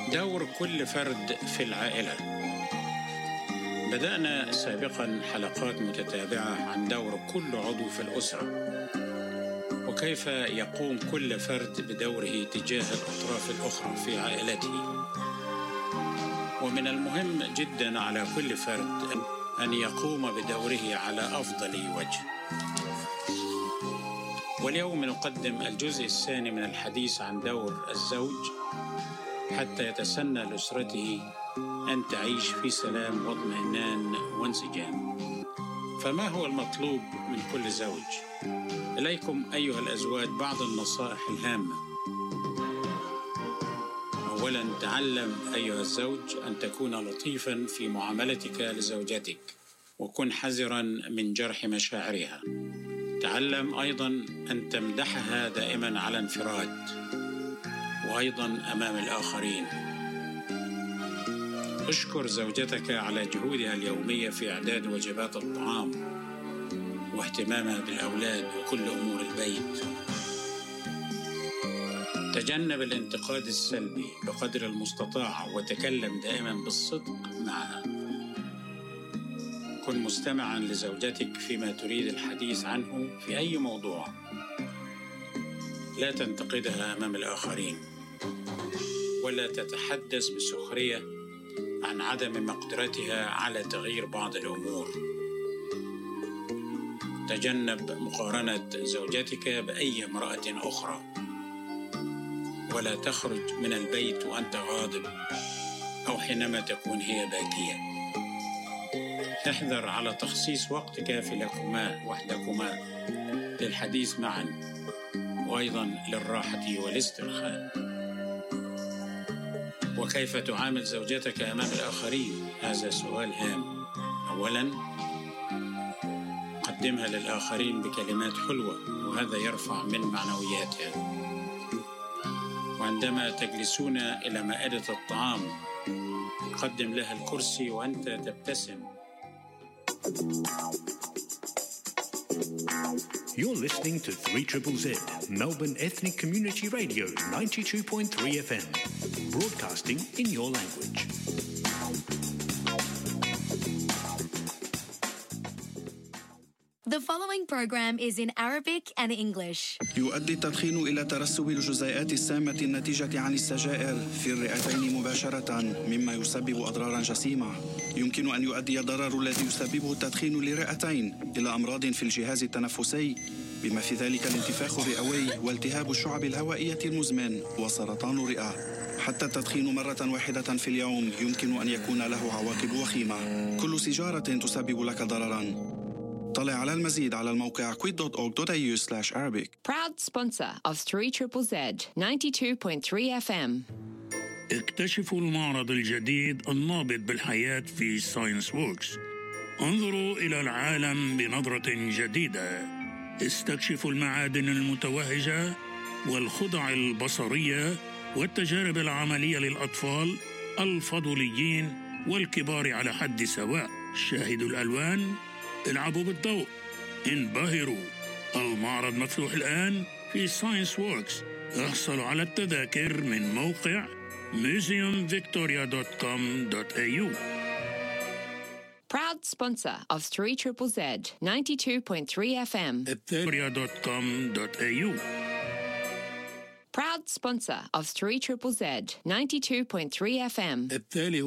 دور كل فرد في العائلة. بدأنا سابقاً حلقات متتابعة عن دور كل عضو في الأسرة، وكيف يقوم كل فرد بدوره تجاه الأطراف الأخرى في عائلته. ومن المهم جداً على كل فرد أن يقوم بدوره على أفضل وجه. واليوم نقدم الجزء الثاني من الحديث عن دور الزوج حتى يتسنى لأسرته أن تعيش في سلام واطمئنان وانسجام. فما هو المطلوب من كل زوج؟ إليكم أيها الأزواج بعض النصائح الهامة. أولاً، تعلم أيها الزوج أن تكون لطيفاً في معاملتك لزوجتك، وكن حذراً من جرح مشاعرها. تعلم أيضاً أن تمدحها دائماً على انفراد، وأيضاً أمام الآخرين. اشكر زوجتك على جهودها اليومية في إعداد وجبات الطعام واهتمامها بالأولاد وكل أمور البيت. تجنب الانتقاد السلبي بقدر المستطاع وتكلم دائما بالصدق معها. كن مستمعا لزوجتك فيما تريد الحديث عنه في أي موضوع. لا تنتقدها أمام الآخرين، ولا تتحدث بسخرية عن عدم مقدرتها على تغيير بعض الأمور. تجنب مقارنة زوجتك بأي امرأة أخرى، ولا تخرج من البيت وأنت غاضب أو حينما تكون هي باكية. احذر على تخصيص وقت كافي لكما وحدكما للحديث معا، وأيضا للراحة والاسترخاء. وكيف تعامل زوجتك أمام الآخرين؟ هذا سؤال هام. أولا، قدمها للآخرين بكلمات حلوة، وهذا يرفع من معنوياتها. وعندما تجلسون إلى مائدة الطعام، قدم لها الكرسي وأنت تبتسم. You're listening to 3ZZZ, Melbourne Ethnic Community Radio 92.3 FM, broadcasting in your language. The following program is in Arabic and English. يؤدي التدخين إلى ترسب الجزيئات السامة الناتجة عن السجائر في الرئتين مباشرة، مما يسبب أضرارا جسيمة. يمكن أن يؤدي الضرر الذي يسببه التدخين للرئتين إلى أمراض في الجهاز التنفسي، بما في ذلك الانتفاخ الرئوي والتهاب الشعب الهوائية المزمن وسرطان الرئة. حتى التدخين مرة واحدة في اليوم يمكن أن يكون له عواقب وخيمة. كل سيجارة تسبب لك ضررا. طلع على المزيد على الموقع quit.org.au/Arabic. Proud sponsor of 3ZZZ 92.3 FM. اكتشفوا المعرض الجديد النابض بالحياة في ساينس ووركس. انظروا إلى العالم بنظرة جديدة. استكشفوا المعادن المتوهجة والخضع البصرية والتجارب العملية للأطفال الفضوليين والكبار على حد سواء. شاهدوا الألوان، العبوا بالضوء، انبهروا. المعرض مفتوح الآن في ساينس ووركس. احصلوا على التذاكر من موقع museumvictoria.com.au. Proud sponsor of 3ZZZ 92.3 FM. victoria.com.au. Proud sponsor of 3ZZZ 92.3 FM. التالي